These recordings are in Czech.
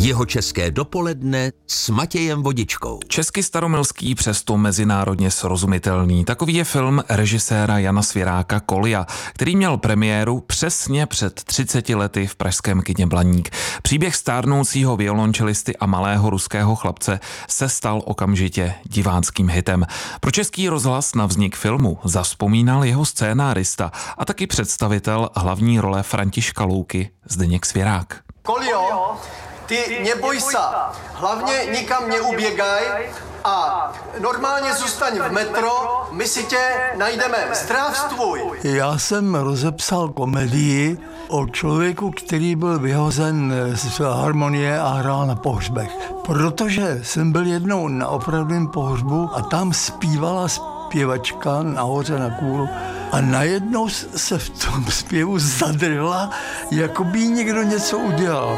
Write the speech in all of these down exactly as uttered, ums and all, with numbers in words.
Jihočeské dopoledne s Matějem Vodičkou. Česky staromilský, přesto mezinárodně srozumitelný. Takový je film režiséra Jana Svěráka Kolia, který měl premiéru přesně před třiceti lety v pražském kině Blaník. Příběh stárnoucího violončelisty a malého ruského chlapce se stal okamžitě diváckým hitem. Pro Český rozhlas na vznik filmu zavzpomínal jeho scénárista a taky představitel hlavní role Františka Louky Zdeněk Svěrák. Kolio, ty neboj sa, hlavně nikam neuběgaj a normálně zůstaň v metro, my si tě najdeme. Zdravstvuj! Já jsem rozepsal komedii o člověku, který byl vyhozen z harmonie a hrál na pohřbech. Protože jsem byl jednou na opravdém pohřbu a tam zpívala zpěvačka nahoře na kůru a najednou se v tom zpěvu zadrhla, jako by někdo něco udělal.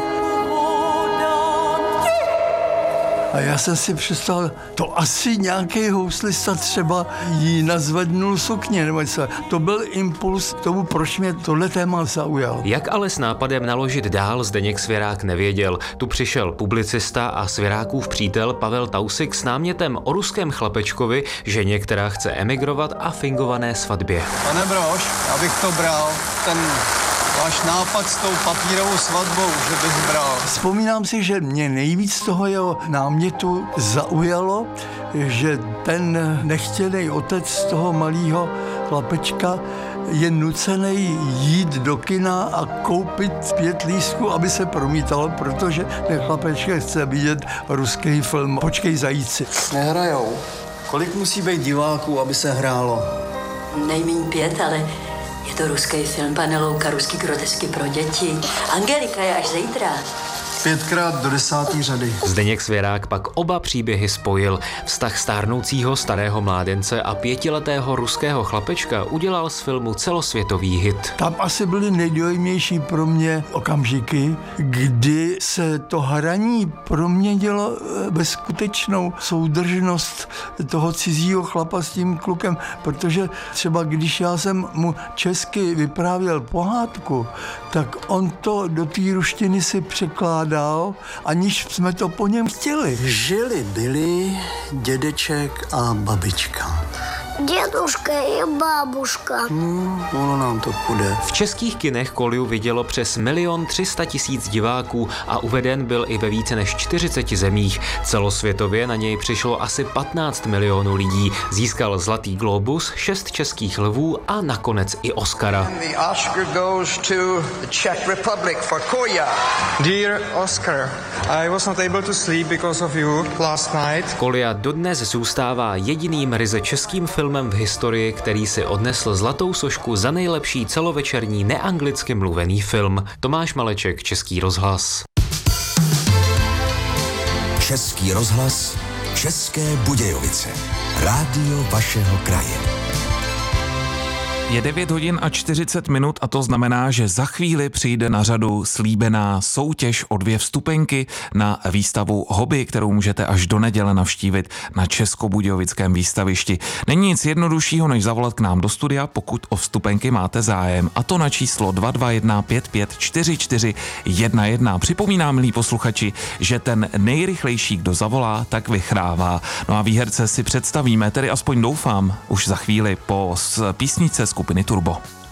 A já jsem si představil, to asi nějaký houslista třeba jí nazvednul sukně, nebo co. To byl impuls k tomu, proč mě tohle téma zaujalo. Jak ale s nápadem naložit dál Zdeněk Svěrák nevěděl. Tu přišel publicista a Svěrákův přítel Pavel Tausik s námětem o ruském chlapečkovi, ženě, která chce emigrovat a fingované svatbě. Pane Brož, abych to bral, ten váš nápad s tou papírovou svatbou, že bych bral. Vzpomínám si, že mě nejvíc toho jeho námětu zaujalo, že ten nechtěný otec toho malého chlapečka je nucený jít do kina a koupit pět lístků, aby se promítalo, protože ten chlapeček chce vidět ruský film Počkej zajíci. Nehrajou. Kolik musí být diváků, aby se hrálo? Nejméně pět, ale je to ruský film, pane Louka, ruský grotesky pro děti. Angelika je až zítra. Pětkrát do desátý řady. Zdeněk Svěrák pak oba příběhy spojil. Vztah stárnoucího starého mládence a pětiletého ruského chlapečka udělal z filmu celosvětový hit. Tam asi byly nejdojemnější pro mě okamžiky, kdy se to hraní proměnilo ve skutečnou soudržnost toho cizího chlapa s tím klukem, protože třeba když já jsem mu česky vyprávěl pohádku, tak on to do té ruštiny si překládal, aniž jsme to po něm chtěli. Žili byli dědeček a babička. Děduška je babuška. Hmm, ono nám to půjde. V českých kinech Koliu vidělo přes milion tři sta tisíc diváků a uveden byl i ve více než čtyřiceti zemích. Celosvětově na něj přišlo asi patnáct milionů lidí. Získal Zlatý glóbus, šest českých lvů a nakonec i Oscara. The Oscar goes to the Czech Republic for Kolia. Dear Oscar, I was not able to sleep because of you last night. Kolia dodnes zůstává jediným ryze českým filmem v historii, který si odnesl zlatou sošku za nejlepší celovečerní neanglicky mluvený film. Tomáš Maleček, Český rozhlas. Český rozhlas, České Budějovice. Rádio vašeho kraje. Je devět hodin a čtyřicet minut a to znamená, že za chvíli přijde na řadu slíbená soutěž o dvě vstupenky na výstavu Hobby, kterou můžete až do neděle navštívit na Českobudějovickém výstavišti. Není nic jednoduššího, než zavolat k nám do studia, pokud o vstupenky máte zájem. A to na číslo dva dva jedna pět pět čtyři čtyři jedna jedna. Připomínám, milí posluchači, že ten nejrychlejší, kdo zavolá, tak vychrává. No a výherce si představíme, tedy aspoň doufám, už za chvíli po písničce skupiny Turbo.